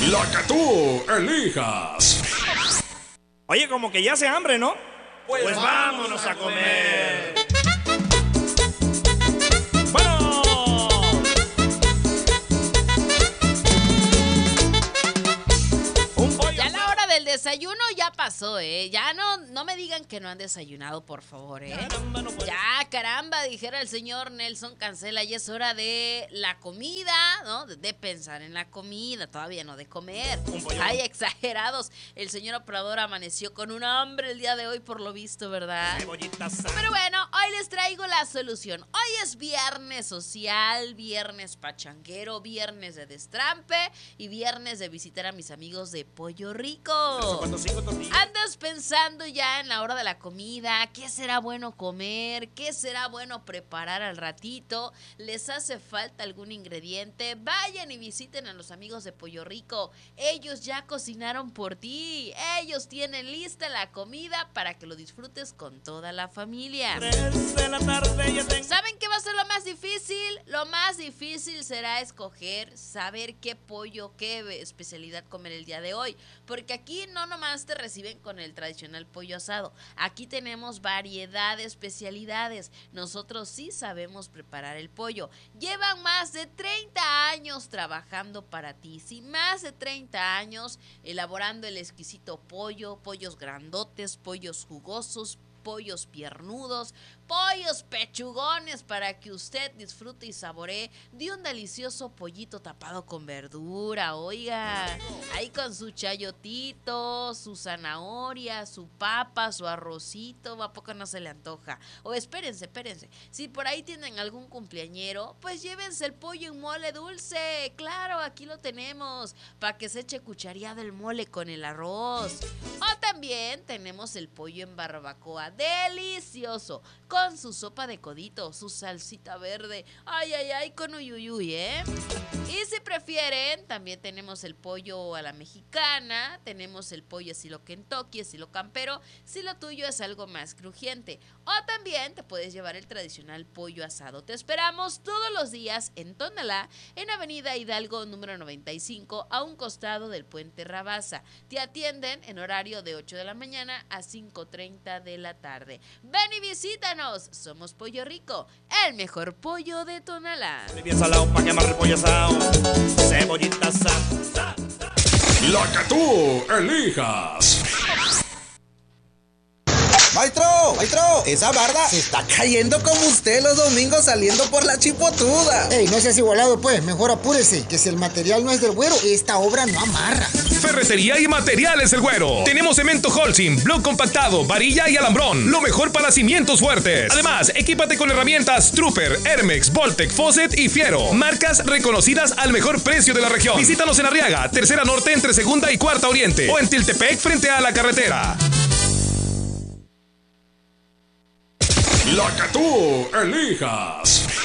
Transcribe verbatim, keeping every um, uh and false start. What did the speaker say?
La que tú elijas. Oye, como que ya hace hambre, ¿no? Pues, Pues vámonos a comer. ¡Bueno! Un pollo. Ya la hora del desayuno ya pasó, ¿eh? Ya no, no me digan que no han desayunado, por favor, ¿eh? Caramba, no puede Ya, caramba, dijera el señor Nelson Cancela, ya es hora de la comida, ¿no? De, de pensar en la comida, todavía no de comer. Un pollo. Ay, exagerados. El señor operador amaneció con un hambre el día de hoy, por lo visto, ¿verdad? Cebollita sa- Pero bueno, hoy les traigo la solución. Hoy es viernes social, viernes pachanguero, viernes de destrampe y viernes de visitar a mis amigos de Pollo Rico. Cuando cinco tortillas. ¿Andas pensando ya en la hora de la comida? ¿Qué será bueno comer? ¿Qué será bueno preparar al ratito? ¿Les hace falta algún ingrediente? Vayan y visiten a los amigos de Pollo Rico. Ellos ya cocinaron por ti. Ellos tienen lista la comida para que lo disfrutes con toda la familia. Tres de la tarde ya tengo. ¿Saben qué va a ser lo más difícil? Lo más difícil será escoger, saber qué pollo, qué especialidad comer el día de hoy. Porque aquí no nomás te reciben con el tradicional pollo asado. Aquí tenemos variedad de especialidades. Nosotros sí sabemos preparar el pollo. Llevan más de treinta años trabajando para ti. Sí, más de treinta años elaborando el exquisito pollo, pollos grandotes, pollos jugosos, pollos piernudos, pollos pechugones para que usted disfrute y saboree de un delicioso pollito tapado con verdura, oiga, ahí con su chayotito, su zanahoria, su papa, su arrocito, ¿a poco no se le antoja? O espérense, espérense, si por ahí tienen algún cumpleañero, pues llévense el pollo en mole dulce, claro, aquí lo tenemos, para que se eche cuchareada el mole con el arroz. O también tenemos el pollo en barbacoa, delicioso, con su sopa de codito, su salsita verde, ay, ay, ay, con uyuyuy, ¿eh? Y si prefieren, también tenemos el pollo a la mexicana, tenemos el pollo estilo Kentucky, estilo campero, si lo tuyo es algo más crujiente. O también te puedes llevar el tradicional pollo asado. Te esperamos todos los días en Tonalá, en Avenida Hidalgo número noventa y cinco, a un costado del Puente Rabasa. Te atienden en horario de ocho de la mañana a cinco treinta de la tarde. Ven y visítanos. Somos Pollo Rico, el mejor pollo de Tonalá. Bien salado pa' quemar el pollo asado. Cebollita sa, sa, sa. La que tú elijas. Maestro, maestro, esa barda se está cayendo como usted los domingos saliendo por la chipotuda. Ey, no seas igualado pues, mejor apúrese, que si el material no es del güero, esta obra no amarra. Ferretería y Materiales El Güero. Tenemos cemento Holcim, bloc compactado, varilla y alambrón. Lo mejor para cimientos fuertes. Además, equípate con herramientas Trooper, Hermex, Voltec, Fosset y Fiero. Marcas reconocidas al mejor precio de la región. Visítanos en Arriaga, Tercera Norte entre Segunda y Cuarta Oriente. O en Tiltepec frente a la carretera. La que tú elijas.